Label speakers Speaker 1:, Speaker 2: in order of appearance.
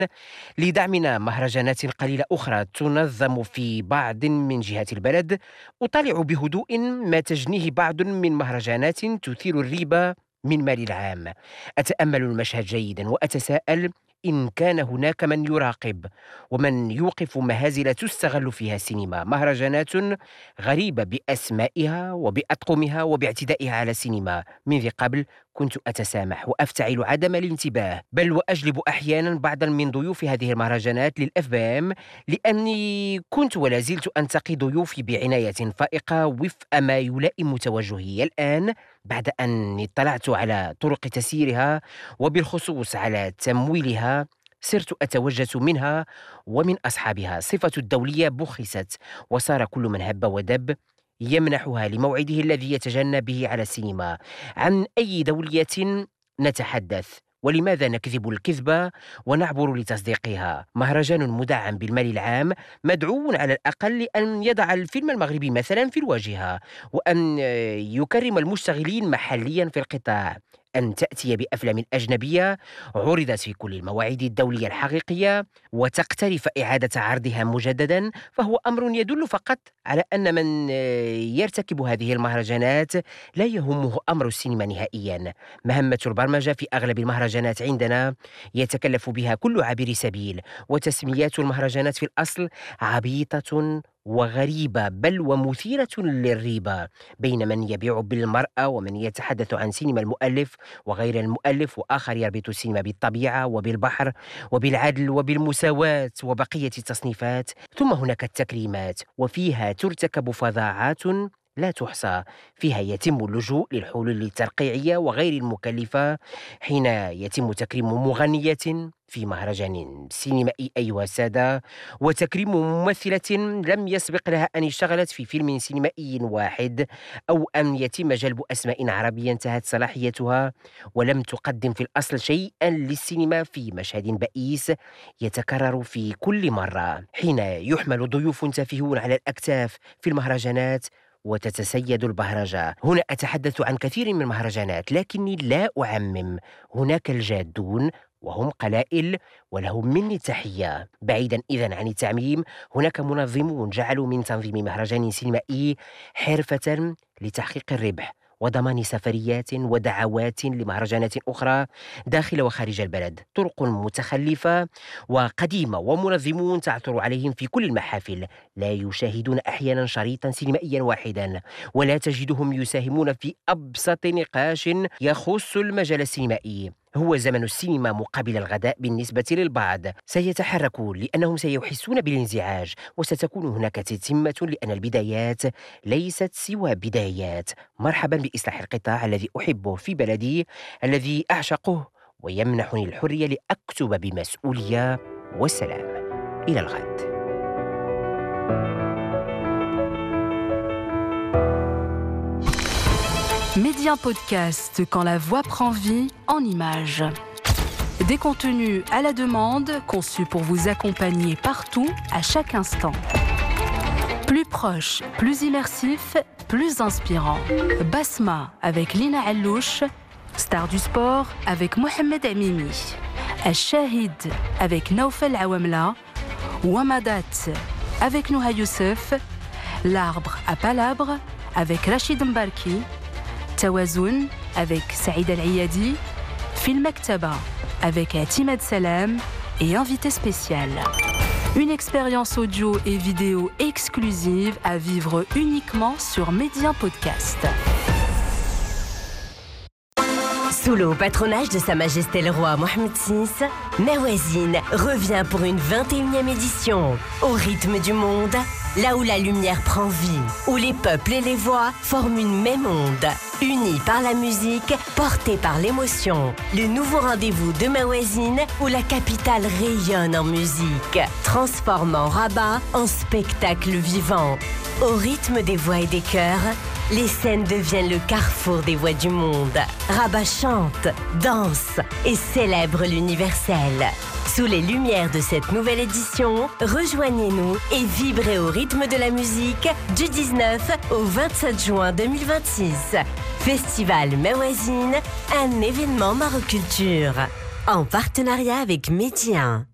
Speaker 1: لدعمنا مهرجانات قليلة أخرى تنظم في بعض من جهات البلد. أطالع بهدوء ما تجنيه بعض من مهرجانات تثير الريبة من مال العام. أتأمل المشهد جيدا وأتساءل إن كان هناك من يراقب ومن يوقف مهازل تستغل فيها السينما. مهرجانات غريبة بأسمائها وبأطقمها وباعتدائها على السينما. من ذي قبل كنت أتسامح وأفتعل عدم الانتباه، بل وأجلب أحيانا بعضا من ضيوف هذه المهرجانات للأفبام، لأني كنت ولا زلت أنتقي ضيوفي بعناية فائقة وفق ما يلائم توجهي. الآن بعد أن اطلعت على طرق تسييرها وبالخصوص على تمويلها، صرت أتوجس منها ومن أصحابها. صفة الدولية بخست، وصار كل من هب ودب يمنحها لموعده الذي يتجنى به على السينما. عن أي دولية نتحدث؟ ولماذا نكذب الكذبة ونعبر لتصديقها؟ مهرجان مدعم بالمال العام مدعو على الأقل أن يضع الفيلم المغربي مثلا في الواجهة، وأن يكرم المشتغلين محليا في القطاع. أن تأتي بأفلام أجنبية عرضت في كل المواعيد الدولية الحقيقية وتقترف إعادة عرضها مجددا، فهو أمر يدل فقط على أن من يرتكب هذه المهرجانات لا يهمه أمر السينما نهائيا. مهمة البرمجة في أغلب المهرجانات عندنا يتكلف بها كل عابر سبيل، وتسميات المهرجانات في الأصل عبيطة وغريبة بل ومثيرة للريبة، بين من يبيع بالمرأة ومن يتحدث عن سينما المؤلف وغير المؤلف، وآخر يربط السينما بالطبيعة وبالبحر وبالعدل وبالمساواة وبقية التصنيفات. ثم هناك التكريمات، وفيها ترتكب فظاعات لا تحصى. فيها يتم اللجوء للحلول الترقيعية وغير المكلفة، حين يتم تكريم مغنية في مهرجان سينمائي أيها السادة، وتكريم ممثلة لم يسبق لها أن اشتغلت في فيلم سينمائي واحد، أو أن يتم جلب أسماء عربية انتهت صلاحيتها ولم تقدم في الأصل شيئا للسينما في مشهد بئيس يتكرر في كل مرة. حين يحمل ضيوف تافهون على الأكتاف في المهرجانات وتتسيد البهرجة. هنا أتحدث عن كثير من المهرجانات لكني لا أعمم. هناك الجادون وهم قلائل ولهم مني تحية. بعيدا إذن عن التعميم، هناك منظمون جعلوا من تنظيم مهرجان سينمائي حرفة لتحقيق الربح وضمان سفريات ودعوات لمهرجانات أخرى داخل وخارج البلد. طرق متخلفة وقديمة، ومنظمون تعثر عليهم في كل المحافل. لا يشاهدون أحيانا شريطا سينمائيا واحدا، ولا تجدهم يساهمون في أبسط نقاش يخص المجال السينمائي. هو زمن السينما مقابل الغداء بالنسبة للبعض. سيتحركون لأنهم سيحسون بالانزعاج، وستكون هناك تتمة، لأن البدايات ليست سوى بدايات. مرحبا بإصلاح القطاع الذي أحبه في بلدي، الذي أعشقه ويمنحني الحرية لأكتب بمسؤولية. والسلام، إلى الغد.
Speaker 2: Média Podcast, quand la voix prend vie en images. Des contenus à la demande, conçus pour vous accompagner partout, à chaque instant. Plus proche, plus immersif, plus inspirant. Basma avec Lina Allouche, Star du sport avec Mohamed Amimi. Al-Shahid avec Naoufel Awamla. Wamadat avec Nouha Youssef. L'arbre à palabre avec Rachid Mbarki. Tawazoun avec Saïd Al-Ayadi, Film Maktaba avec Timad Salam et invité spécial. Une expérience audio et vidéo exclusive à vivre uniquement sur Média Podcast.
Speaker 3: Sous le patronage de Sa Majesté le Roi Mohammed VI, Mawazine revient pour une 21e édition. Au rythme du monde, là où la lumière prend vie, où les peuples et les voix forment une même onde. Unis par la musique, portés par l'émotion. Le nouveau rendez-vous de Mawazine, où la capitale rayonne en musique, transformant Rabat en spectacle vivant. Au rythme des voix et des chœurs, les scènes deviennent le carrefour des voix du monde. Rabat chante, danse et célèbre l'universel. Sous les lumières de cette nouvelle édition, rejoignez-nous et vibrez au rythme de la musique du 19 au 27 juin 2026. Festival Mawazine, un événement Maroculture, en partenariat avec Média.